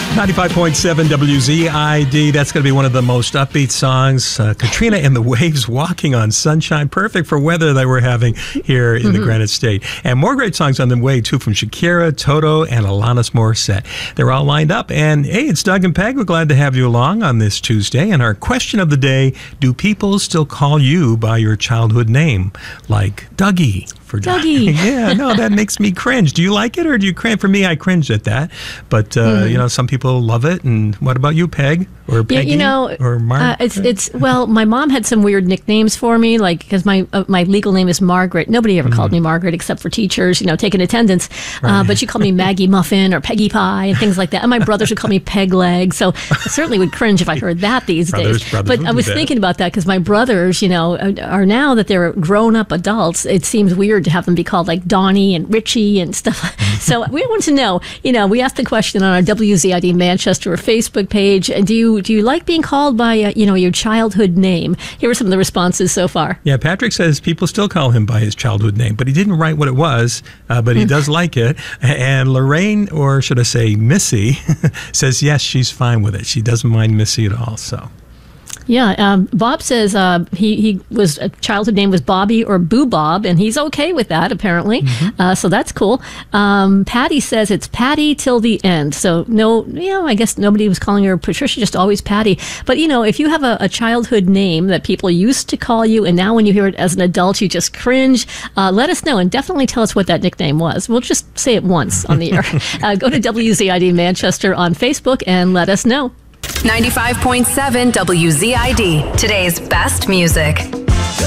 95.7 WZID. That's going to be one of the most upbeat songs. Katrina and the Waves, Walking on Sunshine. Perfect for weather that we're having here in the Granite State. And more great songs on the way, too, from Shakira, Toto, and Alanis Morissette. They're all lined up. And, hey, it's Doug and Peg. We're glad to have you along on this Tuesday. And our question of the day, do people still call you by your childhood name? Like Dougie. For Dougie. Yeah, no, that makes me cringe. Do you like it or do you cringe? For me, I cringe at that. But, you know, some people love it. And what about you, Peg? Or Peggy? Yeah, you know, or Mark? Well, my mom had some weird nicknames for me, like, because my legal name is Margaret. Nobody ever called me Margaret except for teachers, you know, taking attendance. Right. But she called me Maggie Muffin or Peggy Pie and things like that. And my brothers would call me Peg Leg. So I certainly would cringe if I heard that these days. But I was thinking about that because my brothers, you know, are now that they're grown-up adults, it seems weird to have them be called like Donnie and Richie and stuff. So we want to know, you know, we asked the question on our WZID Manchester Facebook page, do you like being called by, you know, your childhood name? Here are some of the responses so far. Yeah, Patrick says people still call him by his childhood name, but he didn't write what it was, but he does like it. And Lorraine, or should I say Missy, says yes, she's fine with it. She doesn't mind Missy at all, so... Yeah, Bob says he was childhood name was Bobby or Boo Bob, and he's okay with that apparently. So that's cool. Patty says it's Patty till the end. So no, you know, I guess nobody was calling her Patricia, just always Patty. But you know, if you have a childhood name that people used to call you, and now when you hear it as an adult, you just cringe, let us know and definitely tell us what that nickname was. We'll just say it once on the air. Go to WZID Manchester on Facebook and let us know. 95.7 WZID, today's best music.